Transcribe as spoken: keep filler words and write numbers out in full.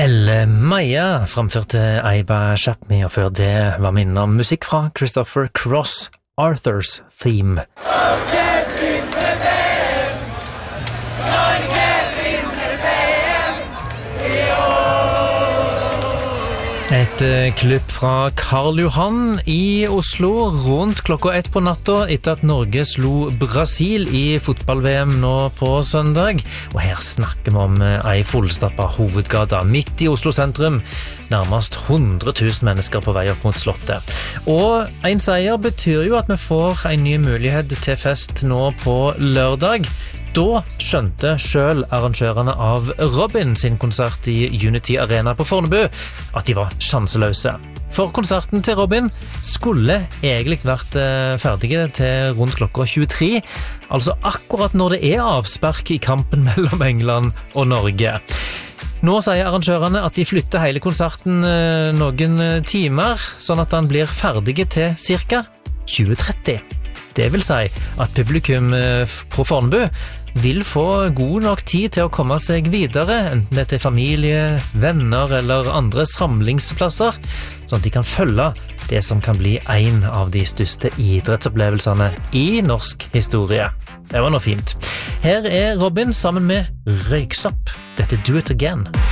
Elle Maja framførte Aiba Chapmi, og før det var minnet om musikk fra Christopher Cross, Arthur's Theme. Et klipp fra Karl Johan i Oslo rundt klokka ett på natta etter at Norge slo Brasil i fotball-V M nå på søndag. Og her snakker vi om ei fullstappa hovedgata midt i Oslo sentrum. Nærmest hundre tusen mennesker på vei opp mot slottet. Og en seier betyr jo at vi får en ny mulighet til fest nå på lørdag. Da skjønte selv arrangørene av Robin sin konsert i Unity Arena på Fornebu at de var sjanseløse. For konserten til Robin skulle egentlig vært ferdige til rundt klokka tjuetre, altså akkurat når det er avspark i kampen mellom England og Norge. Nå sier arrangørene at de flytter hele konserten noen timer, sånn at den blir ferdig til cirka tjue tretti. Det vil si at publikum på Fornebu vil få god nok tid til å komme seg videre, enten det er til familie, venner eller andre samlingsplasser, sånn at de kan følge det som kan bli en av de største idrettsopplevelsene i norsk historie. Det var noe fint. Her er Robin sammen med Røyksopp. Dette er Do It Again.